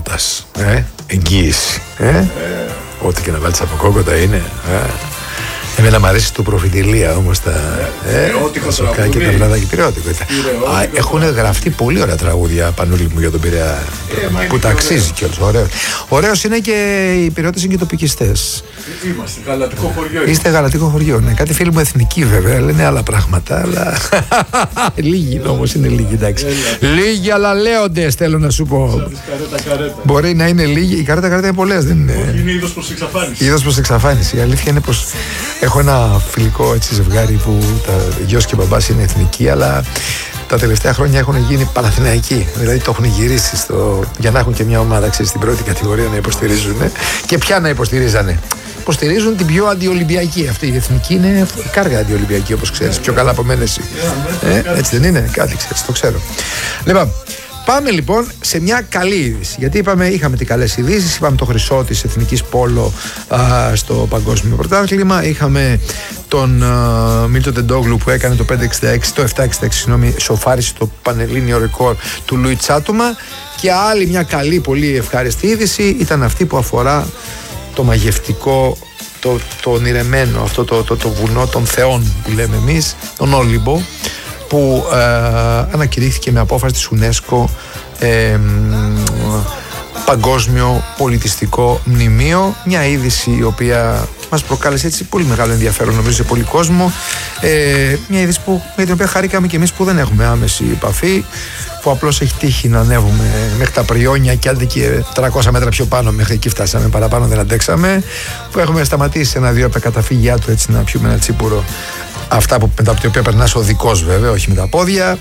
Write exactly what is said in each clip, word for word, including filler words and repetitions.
Κόκοτας. Ε, εγγύηση. Ε, ε. Ό,τι και να βάλεις από κόκοτα είναι. Ε. Εμένα μου αρέσει το προφητηλία όμως τα σοκά και τα βραδάκια. Πειραιώτικο. Έχουν γραφτεί πολύ ωραία τραγούδια, Πανούλη μου, για τον Πειραιά. Ε, που τα αξίζει κιόλας. Ωραίος. Ωραίος είναι και οι Πειραιώτες είναι και τοπικιστές. Είμαστε γαλατικό χωριό. Είστε γαλατικό χωριό, ναι. Κάτι φίλοι μου εθνικοί βέβαια, λένε άλλα πράγματα, αλλά. Λίγοι όμως είναι λίγοι, εντάξει. Λίγοι, αλλά λέοντες, θέλω να σου πω. Καρέτα, καρέτα. Μπορεί να είναι λίγοι. Οι καρέτα καρέτα είναι πολλές, δεν είναι. Είναι είδος προς εξαφάνιση. Είδος προς εξαφάνιση. Η αλήθεια είναι πως έχω ένα φιλικό έτσι, ζευγάρι που τα γιος και μπαμπάς είναι εθνικοί, αλλά τα τελευταία χρόνια έχουν γίνει Παναθηναϊκοί. Δηλαδή το έχουν γυρίσει στο... για να έχουν και μια ομάδα, ξέρεις, στην πρώτη κατηγορία να υποστηρίζουν. Και ποια να υποστηρίζανε. Υποστηρίζουν την πιο αντιολυμπιακή. Αυτή η εθνική είναι η κάργα αντιολυμπιακή, όπως ξέρεις. Πιο καλά από μένα εσύ. Ε, έτσι δεν είναι, κάτι ξέρεις, το ξέρω. Λοιπόν, πάμε λοιπόν σε μια καλή είδηση. Γιατί είπαμε, είχαμε τις καλές ειδήσεις. Είπαμε το χρυσό της εθνικής πόλο α, στο παγκόσμιο πρωτάθλημα. Είχαμε τον Μίλτον Τεντόγλου που έκανε το πέντε εξήντα έξι, το επτά εξήντα έξι, συγγνώμη, σοφάρισε το πανελλήνιο ρεκόρ του Λουί Τσάτουμα. Και άλλη μια καλή, πολύ ευχάριστη είδηση ήταν αυτή που αφορά το μαγευτικό, το, το ονειρεμένο, αυτό το, το, το βουνό των θεών που λέμε εμείς, τον Όλυμπο, που ε, ανακηρύχθηκε με απόφαση της UNESCO ε, παγκόσμιο πολιτιστικό μνημείο. Μια είδηση η οποία μας προκάλεσε έτσι πολύ μεγάλο ενδιαφέρον, νομίζω, σε πολύ κόσμο. Ε, μια είδηση που, με την οποία χαρήκαμε και εμείς που δεν έχουμε άμεση επαφή, που απλώς έχει τύχει να ανέβουμε μέχρι τα Πριόνια και άντε και τριακόσια μέτρα πιο πάνω, μέχρι εκεί φτάσαμε, παραπάνω δεν αντέξαμε, που έχουμε σταματήσει ένα-δύο από τα καταφύγια του έτσι να πιούμε ένα τσίπουρο, αυτά που, μετά από τα οποία περνάς οδικός βέβαια, όχι με τα πόδια.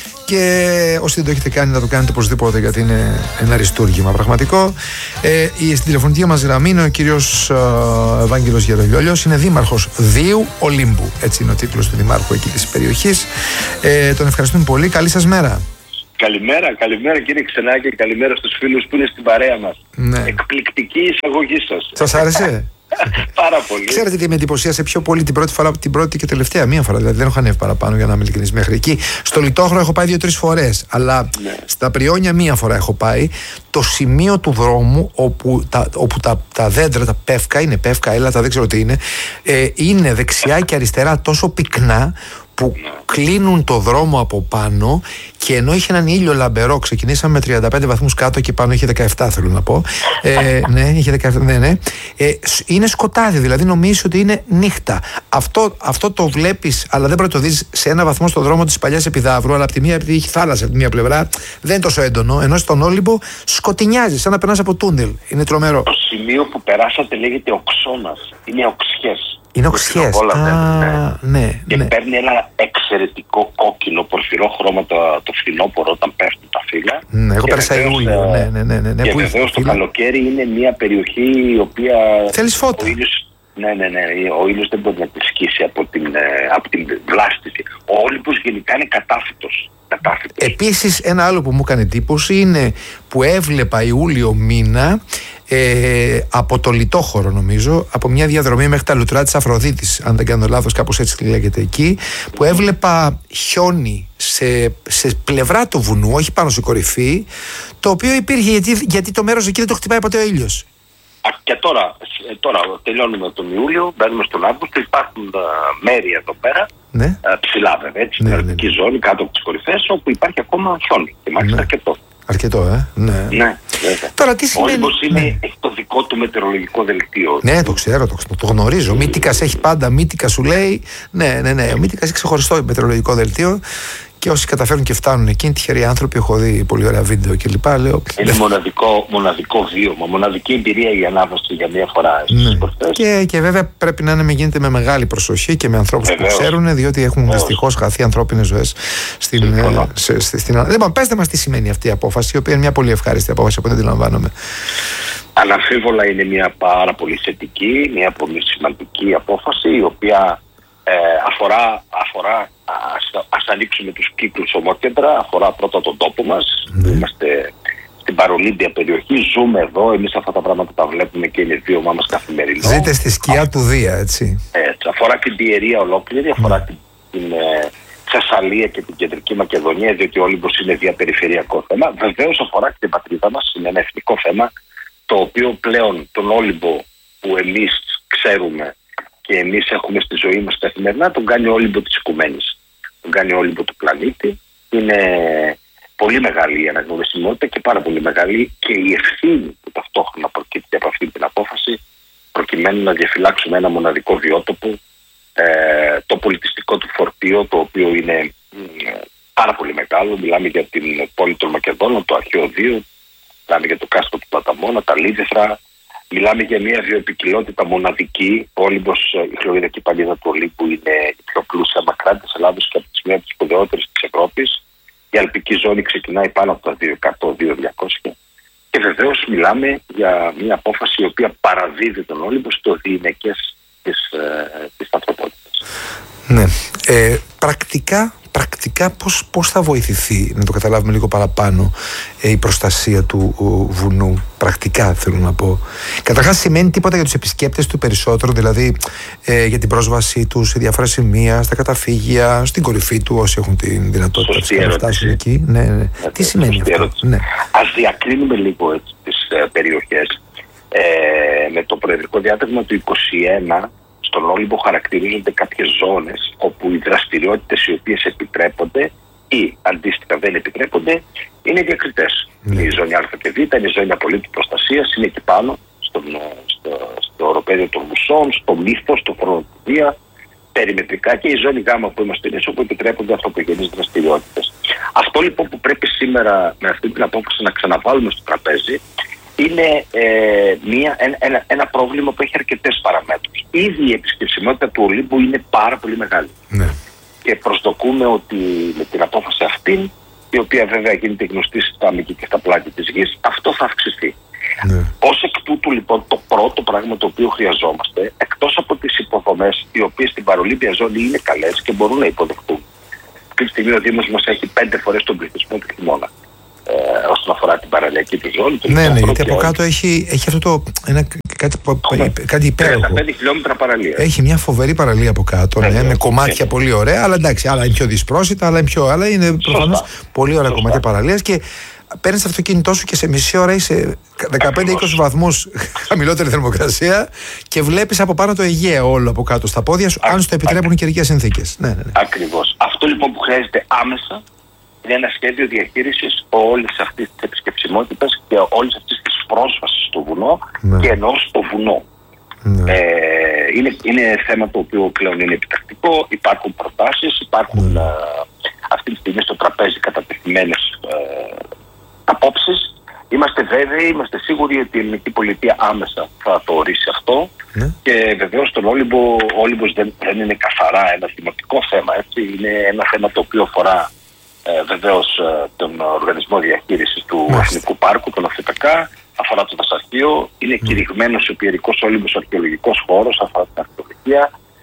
Και όσοι δεν το έχετε κάνει, να το κάνετε οπωσδήποτε, γιατί είναι ένα αριστούργημα πραγματικό. Ε, στην τηλεφωνική μας γραμμή είναι ο κύριος ε, Ευάγγελος Γερολιόλιος, είναι δήμαρχος Δίου Ολύμπου. Έτσι είναι ο τίτλος του δημάρχου εκεί της περιοχής. Ε, τον ευχαριστούμε πολύ. Καλή σας μέρα. Καλημέρα, καλημέρα κύριε Ξενάκη, καλημέρα στους φίλους που είναι στην παρέα μας. Ναι. Εκπληκτική εισαγωγή σας. Σας άρεσε? Πάρα πολύ. Ξέρετε τι με εντυπωσίασε πιο πολύ την πρώτη φορά, την πρώτη και τελευταία, μία φορά. Δηλαδή δεν έχω ανέβει παραπάνω, για να είμαι ειλικρινής, μέχρι εκεί. Στο Λιτόχρο έχω πάει δύο-τρεις φορές. Αλλά ναι, στα Πριόνια μία φορά έχω πάει. Το σημείο του δρόμου όπου τα, όπου τα, τα δέντρα, τα πεύκα, είναι πεύκα, έλατα, δεν ξέρω τι είναι, ε, είναι δεξιά και αριστερά τόσο πυκνά που κλείνουν το δρόμο από πάνω, και ενώ είχε έναν ήλιο λαμπερό, ξεκινήσαμε με τριάντα πέντε βαθμούς κάτω και πάνω είχε δεκαεπτά, θέλω να πω. Ε, ναι, είχε δεκαεπτά, ναι, ναι. Ε, είναι σκοτάδι, δηλαδή νομίζεις ότι είναι νύχτα. Αυτό, αυτό το βλέπεις, αλλά δεν πρέπει να το δεις σε ένα βαθμό στον δρόμο της παλιάς Επιδαύρου, αλλά από τη μία, επειδή έχει θάλασσα από τη μία πλευρά, δεν είναι τόσο έντονο. Ενώ στον Όλυμπο σκοτεινιάζει, σαν να περνάς από τούνελ. Είναι τρομερό. Το σημείο που περάσατε λέγεται Οξώνας. Είναι οξιές. Είναι οξιές. Α, ναι. ναι, και ναι. παίρνει ένα εξαιρετικό κόκκινο πορφυρό χρώμα το, το φθινόπωρο όταν πέφτουν τα φύλλα. Ναι, εγώ πέρασα Ιούλιο. Ναι, ναι, ναι, ναι, ναι. Και βεβαίως το καλοκαίρι είναι μια περιοχή η οποία. Θέλεις φώτα. Ο ήλιος, ναι, ναι, ναι. Ο ήλιος δεν μπορεί να τη σκίσει από την, από την βλάστηση. Ο Όλυμπος γενικά είναι κατάφυτος. Επίσης, ένα άλλο που μου έκανε εντύπωση είναι που έβλεπα Ιούλιο μήνα ε, από το Λιτόχωρο, νομίζω, από μια διαδρομή μέχρι τα Λουτρά της Αφροδίτης, αν δεν κάνω λάθος, κάπως έτσι λέγεται εκεί, που έβλεπα χιόνι σε, σε πλευρά του βουνού, όχι πάνω σε κορυφή, το οποίο υπήρχε γιατί, γιατί το μέρος εκεί δεν το χτυπάει ποτέ ο ήλιος. Και τώρα, τώρα τελειώνουμε τον Ιούλιο, μπαίνουμε στον Αύγουστο, υπάρχουν uh, μέρη εδώ πέρα, ναι, uh, ψηλά βέβαια, έτσι, ναι, στην αρκτική ναι, ναι. ζώνη, κάτω από τις κορυφές, όπου υπάρχει ακόμα χιόνι. Και μάλιστα, ναι, αρκετό. Αρκετό, ε. Ναι. Ναι, βέβαια. Τώρα τι σημαίνει. Ο Όλυμπος είναι, ναι, έχει το δικό του μετεωρολογικό δελτίο. Ναι, το ξέρω, το, το γνωρίζω. Ο Μύτικας έχει πάντα, Μύτικα σου λέει. Ναι, ναι, ναι. Ο Μύτικας έχει ξεχωριστό μετεωρολογικό δελτίο. Και όσοι καταφέρουν και φτάνουν εκεί, τυχεροί άνθρωποι, έχω δει πολύ ωραία βίντεο κλπ. Λέω, είναι μοναδικό, μοναδικό βίωμα, μοναδική εμπειρία η ανάβαση για μία φορά στις ναι, κορυφές. Και, και βέβαια πρέπει να είναι, γίνεται με μεγάλη προσοχή και με ανθρώπους που ξέρουν, διότι έχουν δυστυχώς χαθεί ανθρώπινες ζωές στην. Ε, σε, σε, στην... Λοιπόν, πέστε μας τι σημαίνει αυτή η απόφαση, η οποία είναι μια πολύ ευχάριστη απόφαση από ό,τι αντιλαμβάνομαι. Αναμφίβολα είναι μια πάρα πολύ θετική, μια πολύ σημαντική απόφαση, η οποία ε, αφορά, αφορά ας, ας ανοίξουμε τους κύκλους ομόκεντρα, αφορά πρώτα τον τόπο μας. Mm. Είμαστε στην παρολίμπια περιοχή, ζούμε εδώ, εμείς αυτά τα πράγματα τα βλέπουμε και είναι βίωμά μας καθημερινό. Ζείτε στη σκιά Α, του Δία, έτσι. Έτσι. Αφορά την Πιερία ολόκληρη, αφορά mm. την, την ε, Θεσσαλία και την Κεντρική Μακεδονία, διότι ο Όλυμπος είναι διαπεριφερειακό θέμα. Βεβαίως αφορά και την πατρίδα μας, είναι ένα εθνικό θέμα, το οποίο πλέον τον Όλυμπο που εμείς ξέρουμε και εμείς έχουμε στη ζωή μας καθημερινά, τον κάνει Όλυμπο της οικουμένης. Τον κάνει Όλυμπο του πλανήτη. Είναι πολύ μεγάλη η αναγνωρισιμότητα και πάρα πολύ μεγάλη και η ευθύνη που ταυτόχρονα προκύπτει από αυτή την απόφαση, προκειμένου να διαφυλάξουμε ένα μοναδικό βιότοπο, ε, το πολιτιστικό του φορτίο, το οποίο είναι ε, πάρα πολύ μεγάλο. Μιλάμε για την πόλη των Μακεδόνων, το αρχαίο Δίο, μιλάμε για το κάστρο του Πλαταμόνα, τα Λίδεθρα, μιλάμε για μια βιοποικιλότητα μοναδική. Ο Όλυμπος, η χλωριδική παλίδα του Ολύμπου, είναι η πιο πλούσια μακρά της Ελλάδος και από τις μία από τις σπουδαιότερες της Ευρώπης. Η αλπική ζώνη ξεκινάει πάνω από τα δύο εκατό με δύο χιλιάδες διακόσια. Και βεβαίως μιλάμε για μια απόφαση η οποία παραδίδει τον Όλυμπο στο διηνεκές της, ε, της ανθρωπότητας. Ναι. Ε, πρακτικά, πρακτικά πώς, πώς θα βοηθηθεί, να το καταλάβουμε λίγο παραπάνω, ε, η προστασία του ο, βουνού, πρακτικά θέλω να πω. Καταρχάς σημαίνει τίποτα για τους επισκέπτες του περισσότερο, δηλαδή ε, για την πρόσβασή τους σε διάφορα σημεία, στα καταφύγια, στην κορυφή του όσοι έχουν την δυνατότητα να φτάσουν εκεί. Ναι, ναι. Ναι, τι σημαίνει αυτό? Ναι. Ας διακρίνουμε λίγο έτσι, τις ε, περιοχές. Ε, με το προεδρικό διάταγμα του είκοσι ένα στον Όλυμπο χαρακτηρίζονται κάποιες ζώνες όπου οι δραστηριότητες οι οποίες επιτρέπονται ή αντίστοιχα δεν επιτρέπονται είναι διακριτές. Mm. Η ζώνη Α και Β είναι η ζώνη απολύτου προστασίας, είναι εκεί πάνω στον, στο, στο οροπέδιο των Βουσών, στο Μύθο, στο Φρονοτιδία, περιμετρικά, και η ζώνη Γ που είμαστε εμείς, όπου επιτρέπονται ανθρωπογενείς δραστηριότητες. Αυτό λοιπόν που πρέπει σήμερα με αυτή την απόφαση να ξαναβάλουμε στο τραπέζι είναι ε, μια, ένα, ένα, ένα πρόβλημα που έχει αρκετές παραμέτρους. Ήδη η επισκεψιμότητα του Ολύμπου είναι πάρα πολύ μεγάλη. Ναι. Και προσδοκούμε ότι με την απόφαση αυτή, η οποία βέβαια γίνεται γνωστή στα μήκη και στα πλάτη της γης, αυτό θα αυξηθεί. Ναι. Ως εκ τούτου λοιπόν το πρώτο πράγμα το οποίο χρειαζόμαστε, εκτός από τις υποδομές οι οποίες στην παρολίμπια ζώνη είναι καλές και μπορούν να υποδεχτούν. Αυτή τη στιγμή ο Δήμος μας έχει πέντε φορές τον πληθυσμό του χειμώνα. Ε, όσον αφορά την παραλιακή του ζώνη. Ναι, ναι, γιατί από κάτω έχει, έχει αυτό το. Ένα, κάτι, κάτι υπέροχο. τριάντα πέντε χιλιόμετρα παραλία. Έχει μια φοβερή παραλία από κάτω. Ναι, ναι, με κομμάτια ναι. πολύ ωραία, αλλά εντάξει, άλλα είναι πιο δυσπρόσιτα, άλλα είναι πιο. Αλλά είναι προφανώς πολύ ωραία κομμάτια παραλίας και παίρνεις το αυτοκίνητό σου και σε μισή ώρα είσαι δεκαπέντε με είκοσι βαθμούς χαμηλότερη θερμοκρασία και βλέπεις από πάνω το Αιγαίο όλο από κάτω στα πόδια σου, αν σου το επιτρέπουν οι καιρικές συνθήκες. Ναι, ναι, ναι. Ακριβώς. Αυτό λοιπόν που χρειάζεται άμεσα είναι ένα σχέδιο διαχείρισης όλης αυτής της επισκεψιμότητας και όλης αυτής της πρόσβασης στο βουνό ναι. και εννοώ στο βουνό. Ναι. Ε, είναι, είναι θέμα το οποίο πλέον είναι επιτακτικό, υπάρχουν προτάσεις, υπάρχουν ναι. α, αυτή τη στιγμή στο τραπέζι κατατεθειμένες ε, απόψεις. Είμαστε βέβαιοι, είμαστε σίγουροι ότι η ελληνική πολιτεία άμεσα θα το ορίσει αυτό ναι. και βεβαίως τον Όλυμπο, ο Όλυμπος δεν, δεν είναι καθαρά ένα δημοτικό θέμα, έτσι. Είναι ένα θέμα το οποίο αφορά Ε, βεβαίως ε, τον Οργανισμό Διαχείρισης του Μάλιστα. Εθνικού Πάρκου, τον ΟΦΕΤΑΚΑ, αφορά το δασαρχείο, είναι mm. κηρυγμένος ο Πιερικός Όλυμπος αρχαιολογικός χώρος, αφορά την αρχαιολογία,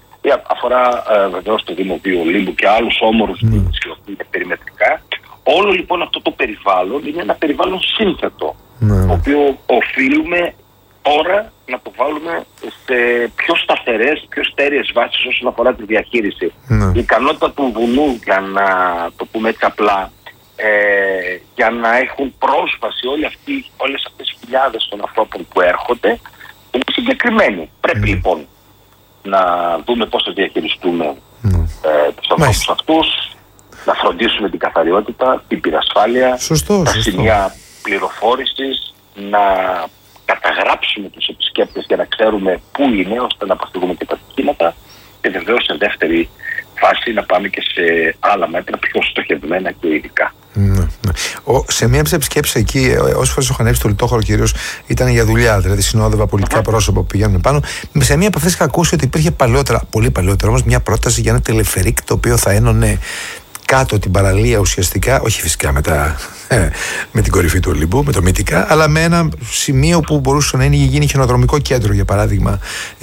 αφορά ε, βεβαίως το Δήμο Ολύμπου και άλλους όμορους mm. δήμους οι οποίοι είναι περιμετρικά. Όλο λοιπόν αυτό το περιβάλλον είναι ένα περιβάλλον σύνθετο, mm. το οποίο οφείλουμε τώρα να το βάλουμε σε πιο σταθερές, πιο στέρεες βάσεις όσον αφορά τη διαχείριση. Ναι. Η ικανότητα του βουνού, για να το πούμε έτσι απλά, ε, για να έχουν πρόσβαση όλοι αυτοί, όλες αυτές οι χιλιάδες των ανθρώπων που έρχονται, είναι συγκεκριμένη. Πρέπει mm. λοιπόν να δούμε πώς θα διαχειριστούμε mm. ε, τους ανθρώπους αυτούς, να φροντίσουμε την καθαριότητα, την πυρασφάλεια, σωστό, τα σωστό. σημεία πληροφόρησης, να καταγράψουμε τους επισκέπτες για να ξέρουμε πού είναι, ώστε να αποφύγουμε και τα ατυχήματα, και βεβαίως σε δεύτερη φάση να πάμε και σε άλλα μέτρα πιο στοχευμένα και ειδικά. Ναι, ναι. Ο, σε μία από τις επισκέψεις εκεί, όσες φορές έχω ανέβει στο Λιτόχωρο κυρίως, ήταν για δουλειά, δηλαδή συνόδευα πολιτικά uh-huh. πρόσωπα που πηγαίνουν πάνω. Σε μία από αυτές είχα ακούσει ότι υπήρχε παλαιότερα, πολύ παλαιότερα όμως, μια πρόταση για ένα τελεφερίκ το οποίο θα ένωνε κάτω την παραλία ουσιαστικά, όχι φυσικά με, τα, με την κορυφή του Ολύμπου, με το Μύτικα, αλλά με ένα σημείο που μπορούσε να είναι, γίνει χιονοδρομικό κέντρο για παράδειγμα.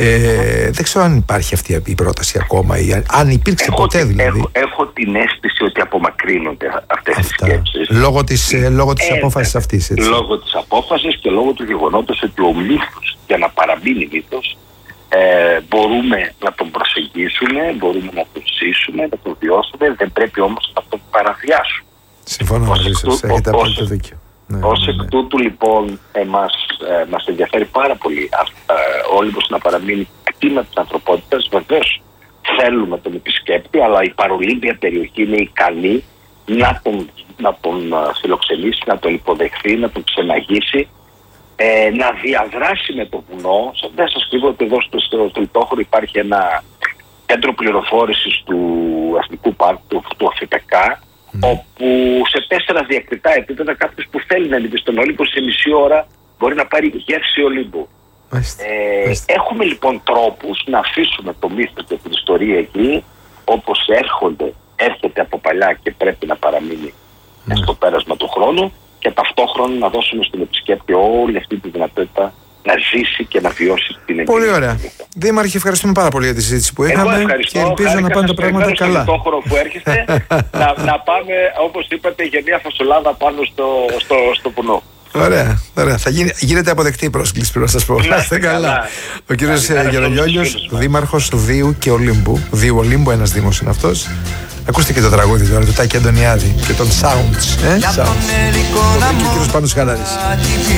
Ε, δεν ξέρω αν υπάρχει αυτή η πρόταση ακόμα ή αν υπήρξε έχω ποτέ δηλαδή. Έχω, έχω την αίσθηση ότι απομακρύνονται αυτές οι σκέψεις. Λόγω της, ε, λόγω της ε, απόφασης αυτής. Έτσι. Λόγω της απόφασης και λόγω του γεγονότος ότι ο μύθος, για να παραμείνει μύθος, Ε, μπορούμε να τον προσεγγίσουμε, μπορούμε να τον ζήσουμε, να τον βιώσουμε, δεν πρέπει όμως να τον παραβιάσουμε. Συμφωνώ μαζί σας, έχετε απόλυτο δίκιο. Ναι, ως ναι, εκ ναι. τούτου λοιπόν εμάς, ε, μας ενδιαφέρει πάρα πολύ ε, ο Όλυμπος να παραμείνει κτήμα της ανθρωπότητας. Βεβαίως θέλουμε τον επισκέπτη, αλλά η παρολίμπια περιοχή είναι ικανή να τον, να τον φιλοξενήσει, να τον υποδεχθεί, να τον ξεναγήσει, ε, να διαδράσει με το βουνό. Δεν σας κρύβω ότι εδώ στο, στο, στο Λιτόχωρο υπάρχει ένα κέντρο πληροφόρησης του Εθνικού Πάρκου, του, του ΑΦΠΚ, Mm. όπου σε τέσσερα διακριτά επίπεδα κάποιος που θέλει να ανέβει στον Όλυμπο σε μισή ώρα μπορεί να πάρει γεύση Ολύμπου. Ε, έχουμε λοιπόν τρόπους να αφήσουμε το μύθο και την ιστορία εκεί, όπως έρχονται, έρχεται από παλιά και πρέπει να παραμείνει mm. στο πέρασμα του χρόνου, και ταυτόχρονα να δώσουμε στον επισκέπτη όλη αυτή τη δυνατότητα να ζήσει και να βιώσει την εμπειρία. Πολύ ωραία. Δήμαρχε, ευχαριστούμε πάρα πολύ για τη συζήτηση που είχαμε και ελπίζω να πάνε τα πράγματα καλά. Στο χώρο που έρχεστε να, να πάμε, όπως είπατε, για μια φασολάδα πάνω στο, στο, στο βουνό. Ωραία, ωραία. Θα γίνει, γίνεται αποδεκτή η πρόσκληση, πρέπει να σας πω. Να είστε καλά. Ο κύριος Γερολιόλιος, δήμαρχος Δίου και Ολύμπου. Δίου Ολύμπου, ένας δήμος είναι αυτός. Ακούστε και το τραγούδι τώρα, το Τάκη Αντωνιάδη και τον Sounds. Ε? Sounds. Το βρήκε ο κύριος Πάνος Χαράρης.